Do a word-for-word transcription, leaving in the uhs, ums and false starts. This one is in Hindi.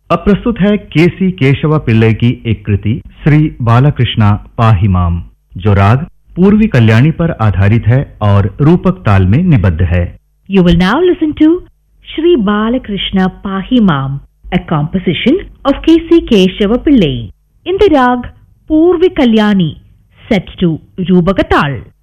अब प्रस्तुत है केसी केशव पिल्लई की एक कृति श्री बालकृष्णा पाहिमाम, जो राग पूर्वी कल्याणी पर आधारित है और रूपक ताल में निबद्ध है। You will now listen to Shri Balakrishna Pahimam, a composition of K C Keshava Pillai in the rag Purvi Kalyani, set to Rupaka Tal.